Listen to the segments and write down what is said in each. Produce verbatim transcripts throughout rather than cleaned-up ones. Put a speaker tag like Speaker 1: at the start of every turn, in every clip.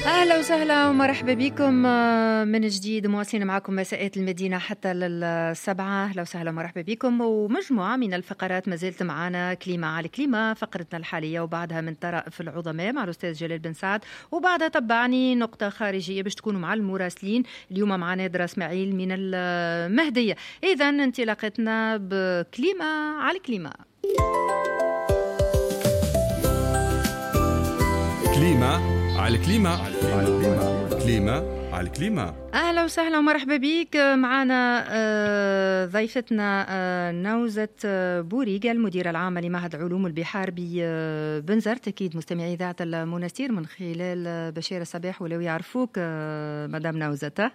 Speaker 1: أهلا وسهلا ومرحبا بكم من جديد، مواصلين معكم مساءات المدينة حتى للسبعة. أهلا وسهلا ومرحبا بكم، ومجموعة من الفقرات ما زلت معنا. كليمة على كليمة فقرتنا الحالية، وبعدها من طرائف العظماء مع الأستاذ جلال بن سعد، وبعدها تبعني نقطة خارجية باش تكونوا مع المراسلين. اليوم معنا نادرة اسماعيل من المهدية. إذا انطلاقتنا بكليمة على كليمة.
Speaker 2: كليمة على كليمة على كليمة كليمة على كليمة.
Speaker 1: أهلا وسهلا ومرحبا بك. معنا ضيفتنا نوزة بوريقة، المديرة العامة لمعهد علوم البحار ببنزرت. أكيد مستمعي إذاعة المنستير من خلال بشير الصباح ولو يعرفوك مدام نوزة.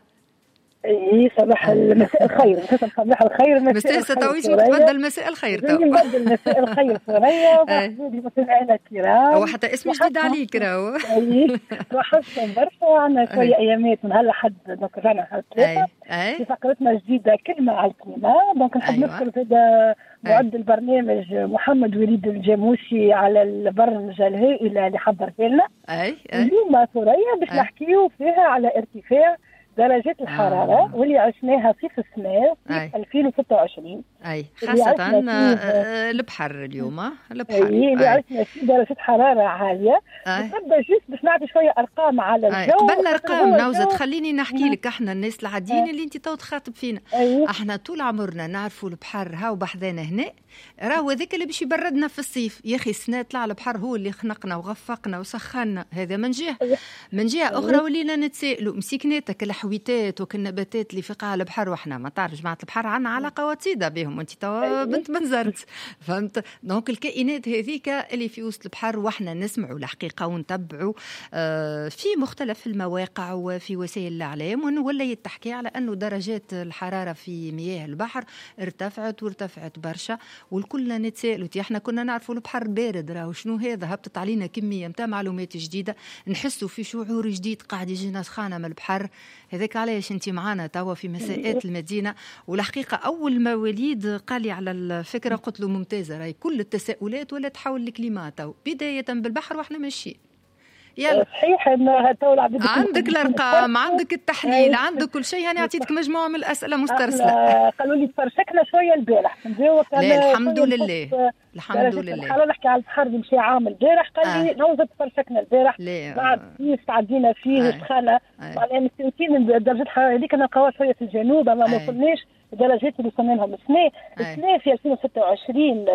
Speaker 3: اي صباح المساء الخير. صباح الخير
Speaker 1: مساء ستويش وتبدل مساء الخير تو
Speaker 3: نبدل مساء الخير ثريا وحبيبي مستمعينا الكرام.
Speaker 1: هو حتى اسم جديد عليك راهو.
Speaker 3: اي وحشتم برشا. عندنا شويه ايامات من هلا حد دونك رانا حد ثلاثه في فقرتنا الجديده كلمه على الكلمه. دونك نحب نذكر هذا معد البرنامج محمد وليد الجاموسي على البرمجه الهائله اللي حضر لنا.
Speaker 1: اي
Speaker 3: اليوم ثريا باش نحكيو فيها على ارتفاع درجات الحرارة آه. واللي عشناها في السماء في ألفين وستة وعشرين.
Speaker 1: أي خاصة البحر اليوم. البحر
Speaker 3: أي اللي عشنا في درجة حرارة عالية. نبدأ جيس باش نعطي شوية أرقام على الجو.
Speaker 1: قبل الأرقام نوزة خليني نحكي لك. احنا الناس العاديين اللي انت تو تخاطب فينا. أي. احنا طول عمرنا نعرفوا البحر هاو بحذانا هنا، راهو هذاك اللي باش يبردنا في الصيف. يا أخي السنة طلع البحر هو اللي خنقنا وغفقنا وسخنا. هذا من جهة. من جهة أخرى ولينا نتسائلوا مسكناتك الحويتات وكالنباتات اللي في قاع البحر، وإحنا ما تعرف جماعة البحر عنا علاقة وطيدة بهم، وانت توا بنت بنزرت فهمت. دونك الكائنات هذيك اللي في وسط البحر وإحنا نسمعوا الحقيقة ونتبعوا آه في مختلف المواقع وفي وسائل الإعلام، ولا تحكي على أنه درجات الحرارة في مياه البحر ارتفعت وارتفعت برشا، والكلنا نتسائلوا. احنا كنا نعرفوا البحر بارد، راهو شنو هذا؟ هبطت علينا كمية متاع معلومات جديدة، نحسوا في شعور جديد قاعد يجينا سخانة من البحر. هذاك علاش انت معنا توا في مساءات المدينة. والحقيقة أول ما وليد قال لي على الفكرة قلت له ممتازة، راهي كل التساؤلات ولا تحول لكلمات تو بداية بالبحر واحنا ماشيين. يلا
Speaker 3: صحيح انها تو
Speaker 1: عندك الارقام، عندك التحليل، عندك كل شيء. انا اعطيتك مجموعه من الاسئله مسترسله.
Speaker 3: قالوا لي تفرشكنا شويه البارح نجاوب.
Speaker 1: لا الحمد لله الحمد لله.
Speaker 3: خلينا نحكي على البحر مشي عام البارح. قال لي نوزة تفرشكنا البارح بعد كيف تعدينا فيه سخانه. معناها مستويين درجه الحراره هذيك نلقاوها شويه في الجنوب، اما ما وصلناش درجات اللي وصلنا لهم السنه. السنه في ألفين وستة وعشرين